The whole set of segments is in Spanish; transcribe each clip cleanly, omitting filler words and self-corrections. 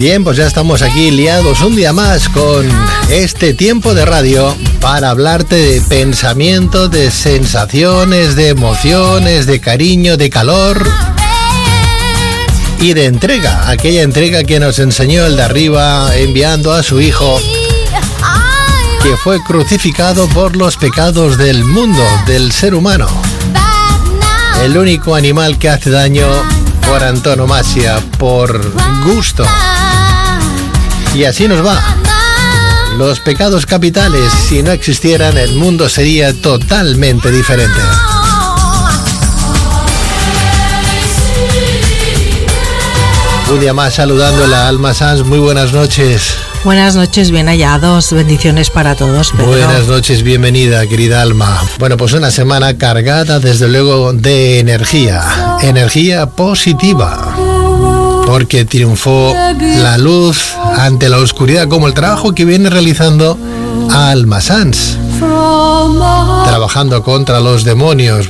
Bien, pues ya estamos aquí liados un día más con este tiempo de radio para hablarte de pensamiento, de sensaciones, de emociones, de cariño, de calor y de entrega. Aquella entrega que nos enseñó el de arriba enviando a su hijo, que fue crucificado por los pecados del mundo, del ser humano. El único animal que hace daño por antonomasia, por gusto. Y así nos va. Los pecados capitales, si no existieran, el mundo sería totalmente diferente. Un día más saludando a Alma Sanz. Muy buenas noches. Buenas noches, bien hallados. Bendiciones para todos, Pedro. Buenas noches, bienvenida, querida Alma. Bueno, pues una semana cargada, desde luego, de energía. Energía positiva. Porque triunfó la luz ante la oscuridad, como el trabajo que viene realizando Alma Sanz. Trabajando contra los demonios.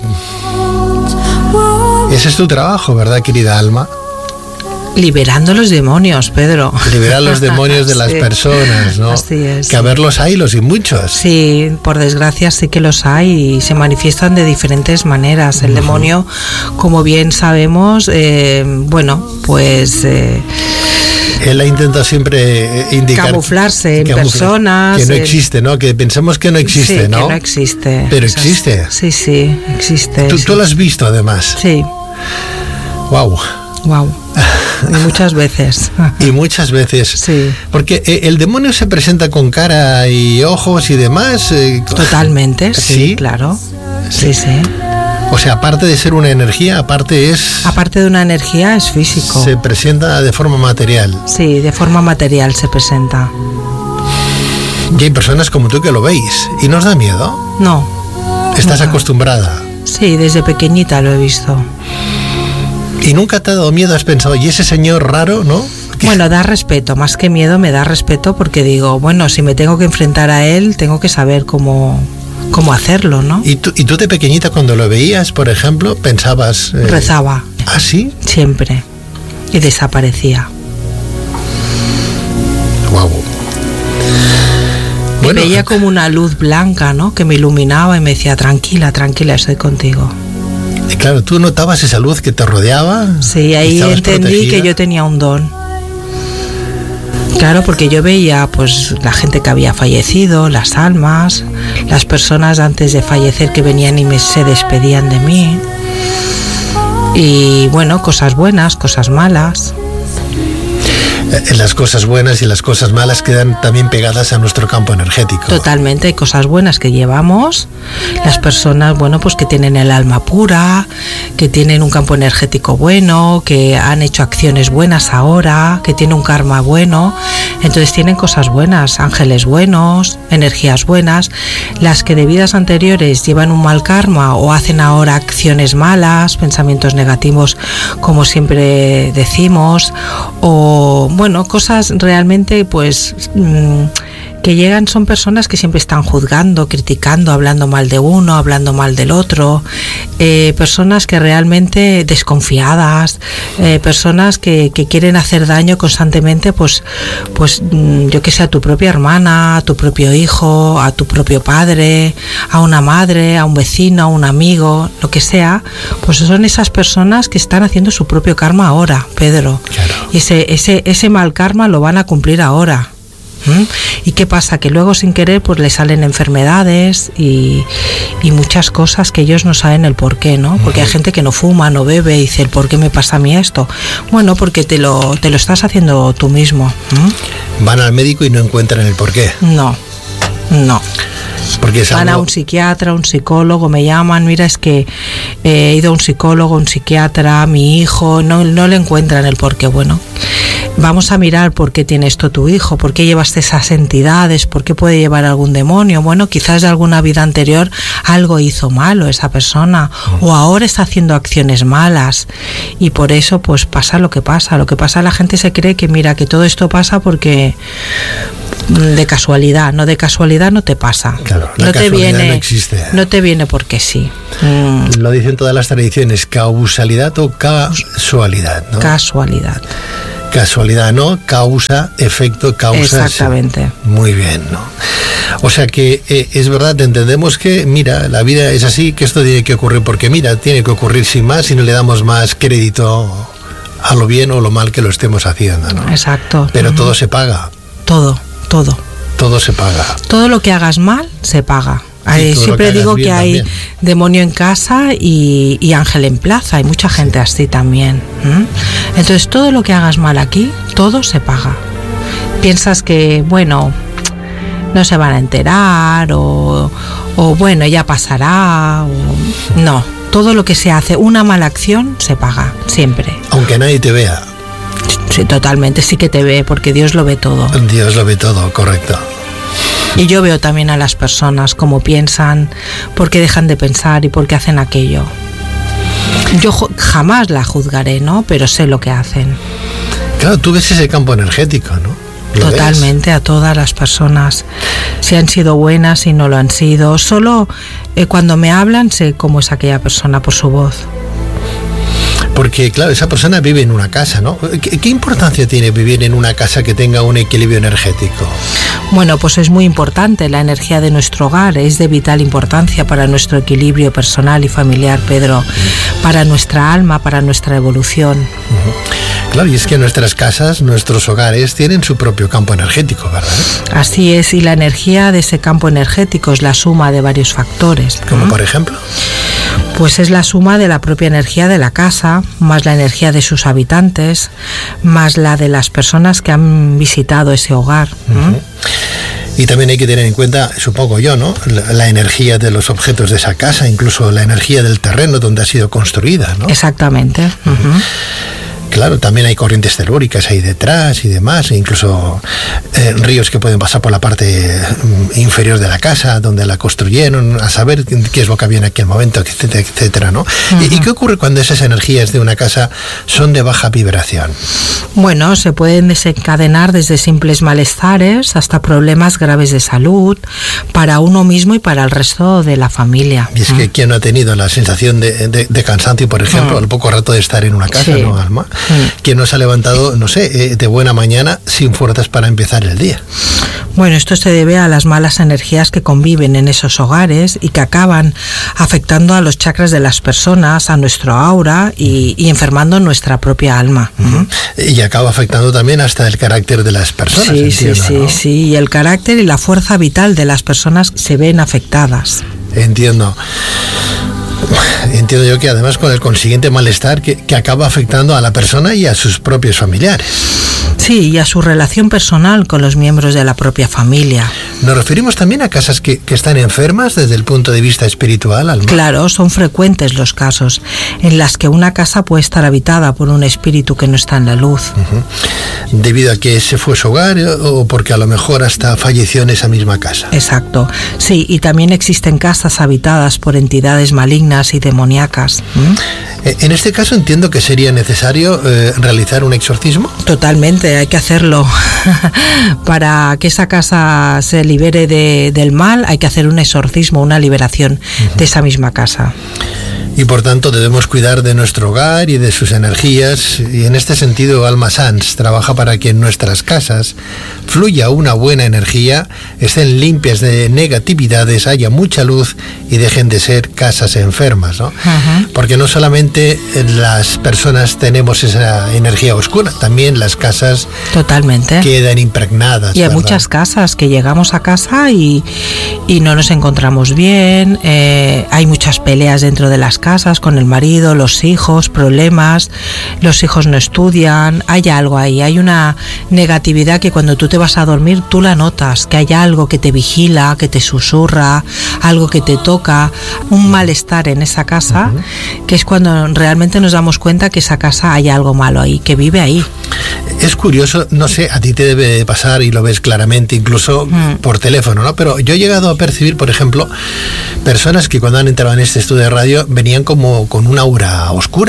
Ese es tu trabajo, ¿verdad, querida Alma? Liberando los demonios, Pedro. Liberar los demonios de las personas, ¿no? Así es. Que a verlos hay, los y muchos. Sí, por desgracia sí que los hay y se manifiestan de diferentes maneras. El demonio, como bien sabemos, bueno, pues... Él ha intentado siempre indicar... Camuflarse en personas... Que no existe, ¿no? Que pensamos que no existe, sí, ¿no? Que no existe. Pero existe. Sí, sí, existe. ¿Tú lo has visto, además? Sí. Wow. Wow. Y muchas veces. Y muchas veces. Sí. Porque el demonio se presenta con cara y ojos y demás. Totalmente, sí, claro. Sí, sí. O sea, aparte de ser una energía, aparte de una energía, es físico. Se presenta de forma material. Sí, de forma material se presenta. Y hay personas como tú que lo veis. ¿Y no os da miedo? No. ¿Estás acostumbrada? Sí, desde pequeñita lo he visto. ¿Y nunca te ha dado miedo? ¿Has pensado, y ese señor raro, no? Bueno, da respeto, más que miedo me da respeto porque digo, bueno, si me tengo que enfrentar a él, tengo que saber cómo hacerlo, ¿no? ¿Y tú de pequeñita cuando lo veías, por ejemplo, pensabas...? Rezaba. ¿Ah, sí? Siempre. Y desaparecía. Guau. Me veía como una luz blanca, ¿no? Que me iluminaba y me decía, tranquila, tranquila, estoy contigo. Y claro, ¿tú notabas esa luz que te rodeaba? Sí, ahí entendí protegida? Que yo tenía un don. Claro, porque yo veía pues la gente que había fallecido, las almas, las personas antes de fallecer que venían y se despedían de mí. Y bueno, cosas buenas, cosas malas. Las cosas buenas y las cosas malas quedan también pegadas a nuestro campo energético. Totalmente, hay cosas buenas que llevamos, las personas, bueno, pues que tienen el alma pura, que tienen un campo energético bueno, que han hecho acciones buenas ahora, que tienen un karma bueno, entonces tienen cosas buenas, ángeles buenos, energías buenas. Las que de vidas anteriores llevan un mal karma o hacen ahora acciones malas, pensamientos negativos, como siempre decimos, o bueno, cosas realmente pues que llegan, son personas que siempre están juzgando, criticando, hablando mal de uno, hablando mal del otro, personas que realmente desconfiadas, personas que quieren hacer daño constantemente, pues yo que sé, a tu propia hermana, a tu propio hijo, a tu propio padre, a una madre, a un vecino, a un amigo, lo que sea, pues son esas personas que están haciendo su propio karma ahora, Pedro. Claro. Y ese mal karma lo van a cumplir ahora. ¿Y qué pasa? Que luego sin querer pues le salen enfermedades y muchas cosas que ellos no saben el por qué, ¿no? Porque hay gente que no fuma, no bebe y dice, ¿por qué me pasa a mí esto? Bueno, porque te lo estás haciendo tú mismo. Van al médico y no encuentran el por qué. No. Porque es van algo... a un psiquiatra, un psicólogo, me llaman, mira, es que he ido a un psicólogo, un psiquiatra, mi hijo, no le encuentran el por qué. Bueno, vamos a mirar por qué tiene esto tu hijo, por qué llevaste esas entidades, por qué puede llevar algún demonio. Bueno, quizás de alguna vida anterior algo hizo malo esa persona, o ahora está haciendo acciones malas y por eso pues pasa lo que pasa. Lo que pasa, la gente se cree que mira, que todo esto pasa porque de casualidad, no, de casualidad no te pasa. Claro, la no casualidad te viene, no existe. No te viene porque sí. Lo dicen todas las tradiciones, causalidad o casualidad, ¿no? Casualidad. Casualidad, ¿no? Causa, efecto, causa. Exactamente. Sí. Muy bien, ¿no? O sea que es verdad, entendemos que, mira, la vida es así, que esto tiene que ocurrir porque, mira, tiene que ocurrir sin más y no le damos más crédito a lo bien o lo mal que lo estemos haciendo, ¿no? Exacto. Pero todo se paga. Todo. Todo se paga. Todo lo que hagas mal, se paga. Siempre digo que hay también demonio en casa y ángel en plaza. Hay mucha gente así también. Entonces, todo lo que hagas mal aquí, todo se paga. Piensas que, bueno, no se van a enterar o bueno, ya pasará. No, todo lo que se hace, una mala acción, se paga, siempre. Aunque nadie te vea. Sí, totalmente, sí que te ve, porque Dios lo ve todo. Dios lo ve todo, correcto. Y yo veo también a las personas cómo piensan, por qué dejan de pensar y por qué hacen aquello. Yo jamás la juzgaré, ¿no? Pero sé lo que hacen. Claro, tú ves ese campo energético, ¿no? Totalmente, a todas las personas, si han sido buenas, si no lo han sido. Solo cuando me hablan sé cómo es aquella persona por su voz. Porque, claro, esa persona vive en una casa, ¿no? ¿Qué importancia tiene vivir en una casa que tenga un equilibrio energético? Bueno, pues es muy importante. La energía de nuestro hogar es de vital importancia para nuestro equilibrio personal y familiar, Pedro, para nuestra alma, para nuestra evolución. Claro, y es que nuestras casas, nuestros hogares tienen su propio campo energético, ¿verdad? Así es, y la energía de ese campo energético es la suma de varios factores. ¿Como por ejemplo? Pues es la suma de la propia energía de la casa, más la energía de sus habitantes, más la de las personas que han visitado ese hogar. Y también hay que tener en cuenta, supongo yo, ¿no?, la energía de los objetos de esa casa, incluso la energía del terreno donde ha sido construida, ¿no? Exactamente. Claro, también hay corrientes telúricas ahí detrás y demás, e incluso ríos que pueden pasar por la parte inferior de la casa, donde la construyeron, a saber qué es lo que había en aquel momento, etcétera, etcétera, ¿no? ¿Y qué ocurre cuando esas energías de una casa son de baja vibración? Bueno, se pueden desencadenar desde simples malestares hasta problemas graves de salud para uno mismo y para el resto de la familia. Y es que ¿quién no ha tenido la sensación de cansancio, por ejemplo, al poco rato de estar en una casa, ¿no, Alma? ¿Quién no se ha levantado, no sé, de buena mañana sin fuerzas para empezar el día? Bueno, esto se debe a las malas energías que conviven en esos hogares y que acaban afectando a los chakras de las personas, a nuestro aura y enfermando nuestra propia alma. Y acaba afectando también hasta el carácter de las personas. Sí, y el carácter y la fuerza vital de las personas se ven afectadas. Entiendo yo que además con el consiguiente malestar que acaba afectando a la persona y a sus propios familiares. Sí, y a su relación personal con los miembros de la propia familia. ¿Nos referimos también a casas que están enfermas desde el punto de vista espiritual, Alma? Claro, son frecuentes los casos en las que una casa puede estar habitada por un espíritu que no está en la luz. ¿Debido a que ese fue su hogar o porque a lo mejor hasta falleció en esa misma casa? Exacto, sí, y también existen casas habitadas por entidades malignas y demoníacas. En este caso entiendo que sería necesario realizar un exorcismo. Totalmente, hay que hacerlo. Para que esa casa se libere del mal, hay que hacer un exorcismo, una liberación de esa misma casa. Y por tanto debemos cuidar de nuestro hogar y de sus energías, y en este sentido Alma Sanz trabaja para que en nuestras casas fluya una buena energía, estén limpias de negatividades, haya mucha luz y dejen de ser casas enfermas, ¿no? Porque no solamente las personas tenemos esa energía oscura, también las casas totalmente quedan impregnadas. Y hay ¿verdad? Muchas casas que llegamos a casa y no nos encontramos bien, hay muchas peleas dentro de las casas con el marido, los hijos, problemas, los hijos no estudian, hay algo ahí, hay una negatividad que cuando tú te vas a dormir tú la notas, que hay algo que te vigila, que te susurra, algo que te toca, un malestar en esa casa, que es cuando realmente nos damos cuenta que esa casa hay algo malo ahí, que vive ahí. Es curioso, no sé, a ti te debe de pasar y lo ves claramente incluso por teléfono, ¿no? Pero yo he llegado a percibir, por ejemplo, personas que cuando han entrado en este estudio de radio venían como con una aura oscura,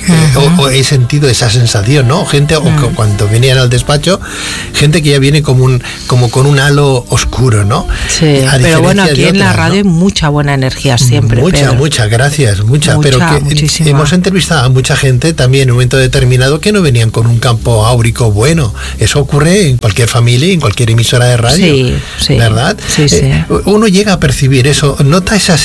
o he sentido esa sensación, ¿no? Gente, o cuando venían al despacho, gente que ya viene como con un halo oscuro, ¿no? Sí, pero bueno, aquí en la radio hay mucha buena energía siempre. Muchas gracias, pero que muchísima. Hemos entrevistado a mucha gente también en un momento determinado que no venían con un campo áurico bueno. Eso ocurre en cualquier familia, en cualquier emisora de radio, sí, ¿verdad? Sí, sí. Uno llega a percibir eso, nota esa